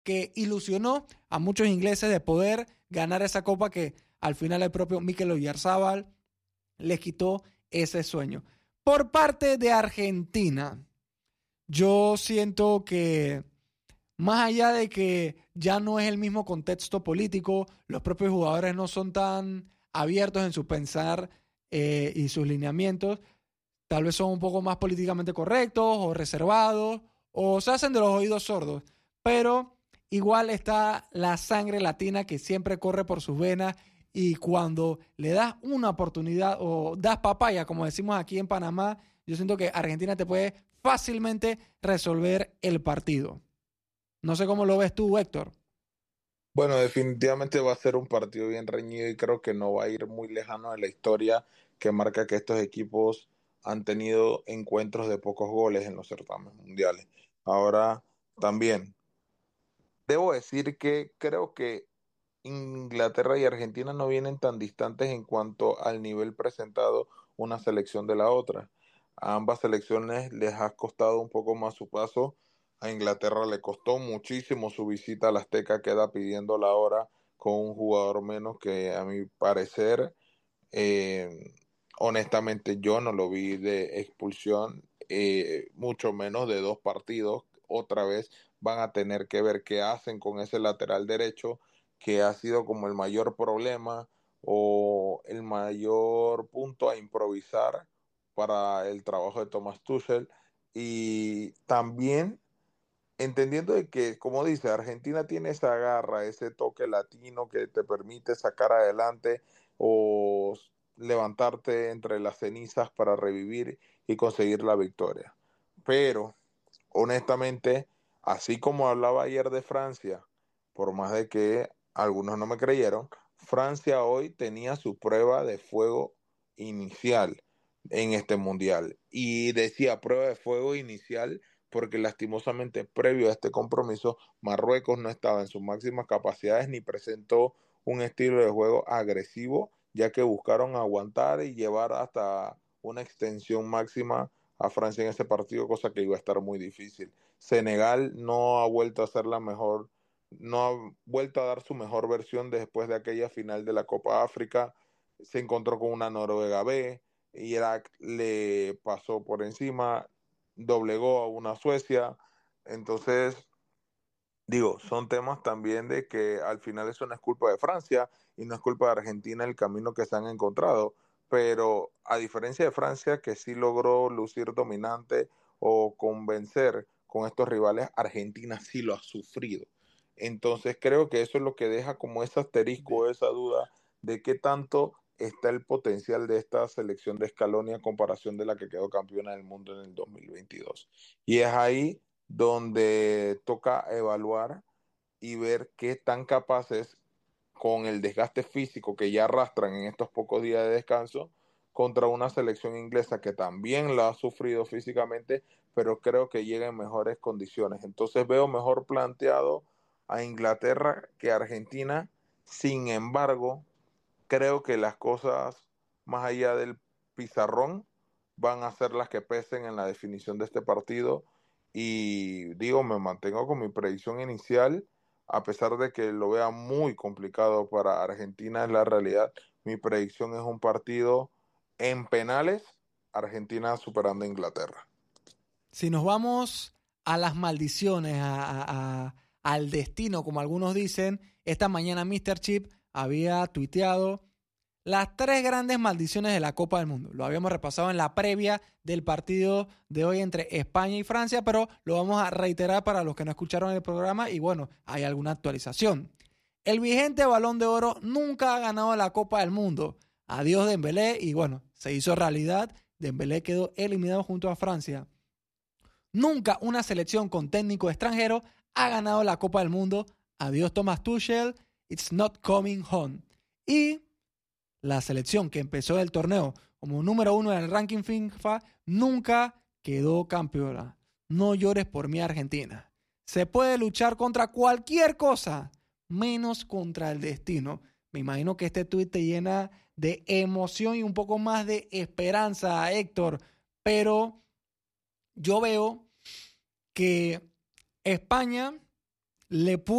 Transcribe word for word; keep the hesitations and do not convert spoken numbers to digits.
que ilusionó a muchos ingleses de poder ganar esa copa que al final el propio Mikel Oyarzabal les quitó ese sueño. Por parte de Argentina, yo siento que más allá de que ya no es el mismo contexto político, los propios jugadores no son tan abiertos en su pensar eh, y sus lineamientos, tal vez son un poco más políticamente correctos o reservados o se hacen de los oídos sordos, pero igual está la sangre latina que siempre corre por sus venas y cuando le das una oportunidad o das papaya, como decimos aquí en Panamá, yo siento que Argentina te puede fácilmente resolver el partido. No sé cómo lo ves tú, Héctor. Bueno, definitivamente va a ser un partido bien reñido y creo que no va a ir muy lejano de la historia que marca que estos equipos han tenido encuentros de pocos goles en los certámenes mundiales. Ahora, también, debo decir que creo que Inglaterra y Argentina no vienen tan distantes en cuanto al nivel presentado una selección de la otra. A ambas selecciones les ha costado un poco más su paso. A Inglaterra le costó muchísimo su visita al Azteca, queda pidiendo la hora con un jugador menos que a mi parecer, eh, honestamente yo no lo vi de expulsión, eh, mucho menos de dos partidos. Otra vez van a tener que ver qué hacen con ese lateral derecho que ha sido como el mayor problema o el mayor punto a improvisar para el trabajo de Thomas Tuchel. Y también entendiendo de que, como dice, Argentina tiene esa garra, ese toque latino que te permite sacar adelante o levantarte entre las cenizas para revivir y conseguir la victoria. Pero, honestamente, así como hablaba ayer de Francia, por más de que algunos no me creyeron, Francia hoy tenía su prueba de fuego inicial en este mundial. Y decía prueba de fuego inicial porque lastimosamente previo a este compromiso Marruecos no estaba en sus máximas capacidades ni presentó un estilo de juego agresivo, ya que buscaron aguantar y llevar hasta una extensión máxima a Francia en ese partido, cosa que iba a estar muy difícil. Senegal no ha vuelto a ser la mejor, no ha vuelto a dar su mejor versión después de aquella final de la Copa África. Se encontró con una Noruega B, Irak le pasó por encima, doblegó a una Suecia. Entonces, digo, son temas también de que al final eso no es culpa de Francia y no es culpa de Argentina el camino que se han encontrado, pero a diferencia de Francia que sí logró lucir dominante o convencer con estos rivales, Argentina sí lo ha sufrido. Entonces creo que eso es lo que deja como ese asterisco, esa duda de qué tanto está el potencial de esta selección de Scaloni a comparación de la que quedó campeona del mundo en el dos mil veintidós. Y es ahí donde toca evaluar y ver qué tan capaces con el desgaste físico que ya arrastran en estos pocos días de descanso contra una selección inglesa que también la ha sufrido físicamente, pero creo que llega en mejores condiciones. Entonces veo mejor planteado a Inglaterra que a Argentina. Sin embargo, creo que las cosas más allá del pizarrón van a ser las que pesen en la definición de este partido y digo, me mantengo con mi predicción inicial, a pesar de que lo vea muy complicado para Argentina, es la realidad. Mi predicción es un partido en penales, Argentina superando a Inglaterra. Si nos vamos a las maldiciones, a, a, a, al destino, como algunos dicen, esta mañana míster Chip había tuiteado las tres grandes maldiciones de la Copa del Mundo. Lo habíamos repasado en la previa del partido de hoy entre España y Francia, pero lo vamos a reiterar para los que no escucharon el programa y bueno, hay alguna actualización. El vigente Balón de Oro nunca ha ganado la Copa del Mundo. Adiós Dembélé y bueno, se hizo realidad. Dembélé quedó eliminado junto a Francia. Nunca una selección con técnico extranjero ha ganado la Copa del Mundo. Adiós Thomas Tuchel, it's not coming home. Y la selección que empezó el torneo como número uno en el ranking FIFA nunca quedó campeona. No llores por mí, Argentina. Se puede luchar contra cualquier cosa, menos contra el destino. Me imagino que este tuit te llena de emoción y un poco más de esperanza, Héctor. Pero yo veo que España le puede